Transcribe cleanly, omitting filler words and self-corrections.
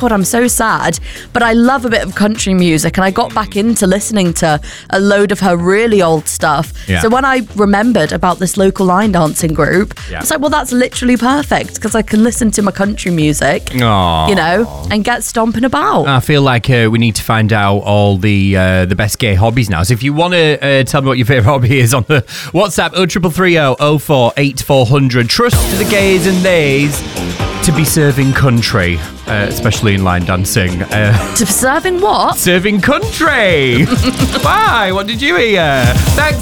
record. I'm so sad. But I love a bit of country music, and I got back into listening to a load of her really old stuff. Yeah. So when I remembered about this local line dancing group, I was like, well, that's literally perfect, because I can listen to my country music, Aww. you know, and get stomping about. I feel like we need to find out all the best gay hobbies now. So if you want to tell me what your favourite hobby is on the WhatsApp, 0330 04 8400. Trust the gays and theys to be serving country, especially in line dancing. To serving what? Serving country. Why? What did you hear? Thanks.